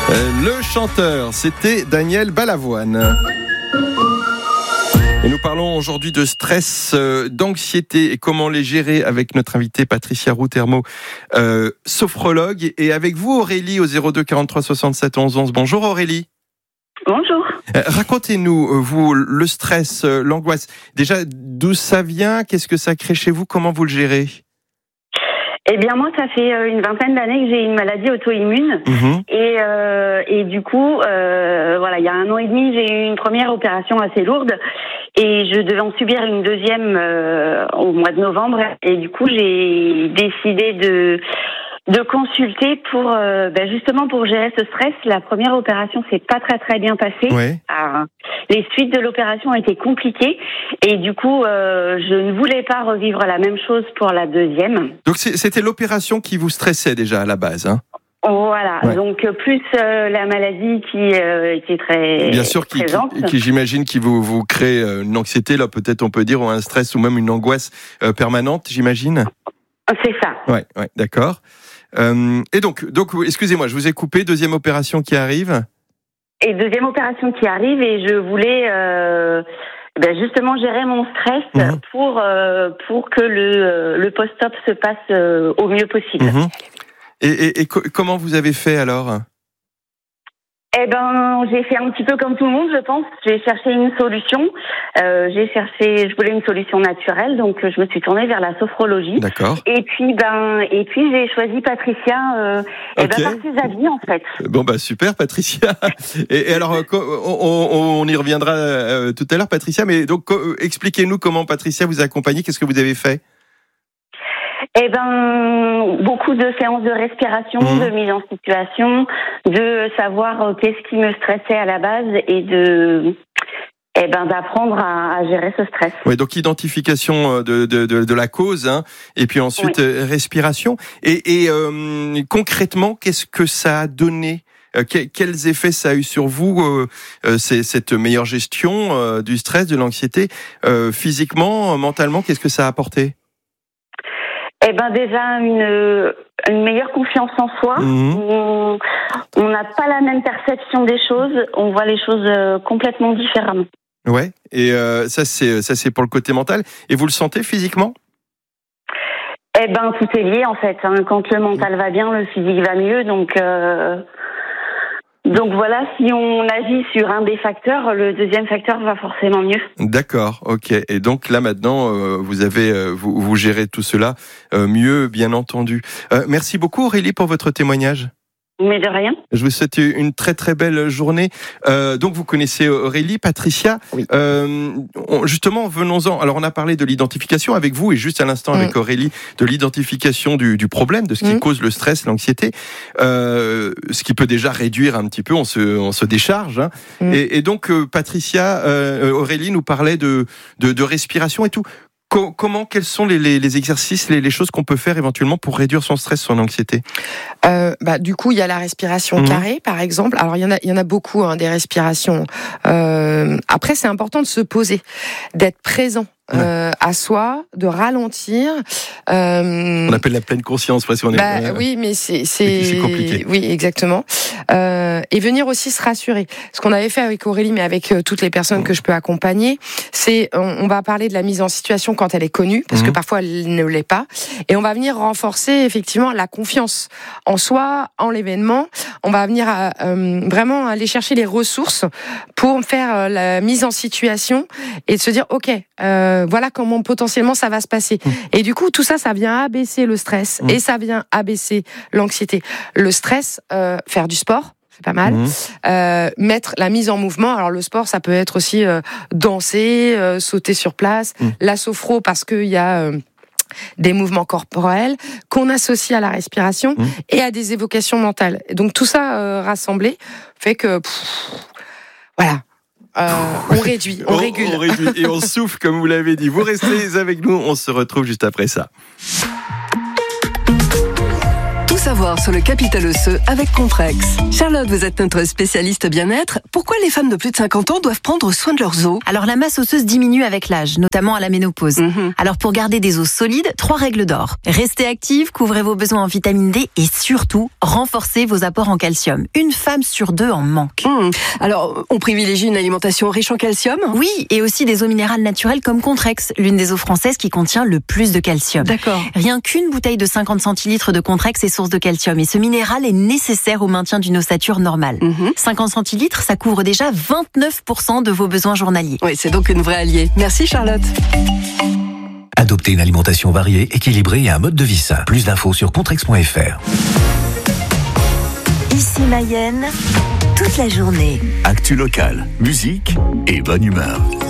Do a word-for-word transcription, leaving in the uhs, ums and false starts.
Le chanteur, c'était Daniel Balavoine. Et nous parlons aujourd'hui de stress, euh, d'anxiété et comment les gérer avec notre invitée Patricia Roux-Thermeau, euh, sophrologue. Et avec vous Aurélie au zéro deux quarante-trois soixante-sept onze onze. Bonjour Aurélie. Bonjour. Euh, racontez-nous, vous, le stress, euh, l'angoisse. Déjà, d'où ça vient? Qu'est-ce que ça crée chez vous? Comment vous le gérez? Eh bien, moi, ça fait une vingtaine d'années que j'ai une maladie auto-immune. Mmh. Et, euh, et du coup, euh, voilà, il y a un an et demi, j'ai eu une première opération assez lourde. Et je devais en subir une deuxième euh, au mois de novembre. Et du coup, j'ai décidé de... de consulter pour euh, ben justement pour gérer ce stress. La première opération s'est pas très très bien passée. Ouais. Euh, les suites de l'opération étaient compliquées et du coup euh, je ne voulais pas revivre la même chose pour la deuxième. Donc c'était l'opération qui vous stressait déjà à la base, hein? Voilà, ouais. Donc plus euh, la maladie qui euh, qui est très bien sûr, qui, présente. Qui, qui j'imagine qui vous vous crée une anxiété là, peut-être on peut dire, ou un stress ou même une angoisse euh, permanente, j'imagine. C'est ça. Ouais, ouais, d'accord. Euh, et donc, donc, excusez-moi, je vous ai coupé. Deuxième opération qui arrive. Et deuxième opération qui arrive, et je voulais euh, ben justement gérer mon stress mmh. pour euh, pour que le le post-op se passe euh, au mieux possible. Mmh. Et, et, et co- comment vous avez fait alors? Eh ben, j'ai fait un petit peu comme tout le monde, je pense. J'ai cherché une solution. Euh, j'ai cherché, je voulais une solution naturelle, donc je me suis tournée vers la sophrologie. D'accord. Et puis, ben, et puis j'ai choisi Patricia. Euh, okay. Et ben par ses avis, en fait. Bon bah super, Patricia. et, et alors, on, on, on y reviendra euh, tout à l'heure, Patricia. Mais donc, euh, expliquez-nous comment Patricia vous a accompagné. Qu'est-ce que vous avez fait? Eh ben, beaucoup de séances de respiration, mmh. de mise en situation, de savoir euh, qu'est-ce qui me stressait à la base et de, eh ben, d'apprendre à, à gérer ce stress. Oui, donc identification de de de, de la cause, hein, et puis ensuite oui. euh, respiration. Et, et euh, concrètement, qu'est-ce que ça a donné? Euh, que, quels effets ça a eu sur vous, euh, euh, c'est, cette meilleure gestion euh, du stress, de l'anxiété, euh, physiquement, mentalement, qu'est-ce que ça a apporté? Eh ben déjà une une meilleure confiance en soi. Mmh. On on n'a pas la même perception des choses. On voit les choses complètement différemment. Ouais. Et euh, ça c'est ça c'est pour le côté mental. Et vous le sentez physiquement? Eh ben tout est lié en fait. Hein. Quand le mental va bien, le physique va mieux. Donc euh... Donc voilà, si on agit sur un des facteurs, le deuxième facteur va forcément mieux. D'accord, ok. Et donc là maintenant, euh, vous avez, euh, vous, vous gérez tout cela euh, mieux, bien entendu. Euh, merci beaucoup Aurélie pour votre témoignage. Mais de rien. Je vous souhaite une très très belle journée. Euh, donc vous connaissez Aurélie, Patricia. Oui. Euh, on, justement, venons-en. Alors on a parlé de l'identification avec vous et juste à l'instant mmh. avec Aurélie de l'identification du, du problème, de ce qui mmh. cause le stress, l'anxiété, euh, ce qui peut déjà réduire un petit peu. On se on se décharge. Hein. Mmh. Et, et donc euh, Patricia, euh, Aurélie nous parlait de, de de respiration et tout. Comment, quels sont les, les, les exercices, les, les choses qu'on peut faire éventuellement pour réduire son stress, son anxiété? euh, bah, Du coup, il y a la respiration mmh. carrée, par exemple. Alors, il y en a, il y en a beaucoup, hein, des respirations. Euh, après, c'est important de se poser, d'être présent. Euh, à soi, de ralentir. Euh, on appelle la pleine conscience, presque. On est, bah, euh, oui, mais c'est, c'est, c'est compliqué. Oui, exactement. Euh, et venir aussi se rassurer. Ce qu'on avait fait avec Aurélie, mais avec euh, toutes les personnes mmh. que je peux accompagner, c'est on, on va parler de la mise en situation quand elle est connue, parce mmh. que parfois elle ne l'est pas, et on va venir renforcer effectivement la confiance en soi, en l'événement. On va venir euh, vraiment aller chercher les ressources pour faire euh, la mise en situation et de se dire ok. Euh, Voilà comment potentiellement ça va se passer. Mmh. Et du coup, tout ça, ça vient abaisser le stress mmh. et ça vient abaisser l'anxiété. Le stress, euh, faire du sport, c'est pas mal. Mmh. Euh, mettre la mise en mouvement. Alors le sport, ça peut être aussi euh, danser, euh, sauter sur place. Mmh. La sophro, parce qu'il y a euh, des mouvements corporels qu'on associe à la respiration mmh. et à des évocations mentales. Et donc tout ça euh, rassemblé fait que pff, voilà. Euh, on réduit, on, on régule. On réduit et on souffle, comme vous l'avez dit. Vous restez avec nous, on se retrouve juste après ça. Tout savoir sur le capital osseux avec Contrex. Charlotte, vous êtes notre spécialiste bien-être. Pourquoi les femmes de plus de cinquante ans doivent prendre soin de leurs os? Alors la masse osseuse diminue avec l'âge, notamment à la ménopause. Mmh. Alors pour garder des os solides, trois règles d'or. Restez active, couvrez vos besoins en vitamine D et surtout, renforcez vos apports en calcium. Une femme sur deux en manque. Mmh. Alors, on privilégie une alimentation riche en calcium? Oui, et aussi des eaux minérales naturelles comme Contrex, l'une des eaux françaises qui contient le plus de calcium. D'accord. Rien qu'une bouteille de cinquante centilitres de Contrex est source de calcium et ce minéral est nécessaire au maintien d'une ossature normale. Mmh. cinquante centilitres, ça couvre déjà vingt-neuf pour cent de vos besoins journaliers. Oui, c'est donc une vraie alliée. Merci Charlotte. Adoptez une alimentation variée, équilibrée et un mode de vie sain. Plus d'infos sur contrex point f r. Ici Mayenne, toute la journée. Actu locale, musique et bonne humeur.